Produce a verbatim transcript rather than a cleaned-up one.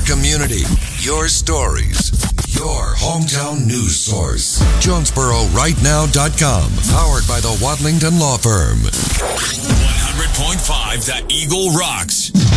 community, your stories, your hometown news source. Jonesboro Right Now dot com. Powered by the Wadlington Law Firm. one hundred point five The Eagle rocks.